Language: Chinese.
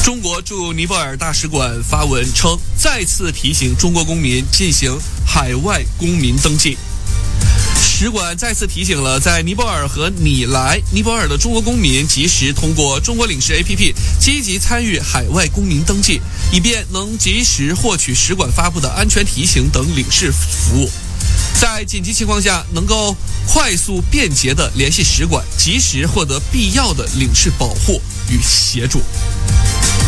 中国驻尼泊尔大使馆发文称，再次提醒中国公民进行海外公民登记。使馆再次提醒了在尼泊尔和你来尼泊尔的中国公民，及时通过中国领事 APP 积极参与海外公民登记，以便能及时获取使馆发布的安全提醒等领事服务。在紧急情况下，能够快速便捷地联系使馆，及时获得必要的领事保护与协助。